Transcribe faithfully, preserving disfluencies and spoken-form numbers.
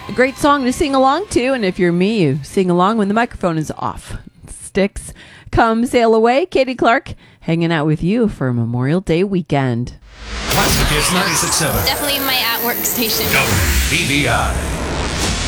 A great song to sing along to, and if you're me, you sing along when the microphone is off. Styx, Come Sail Away. Katie Clark hanging out with you for Memorial Day weekend. Classic Hits ninety-six point seven. Definitely my at-work station. W B B I.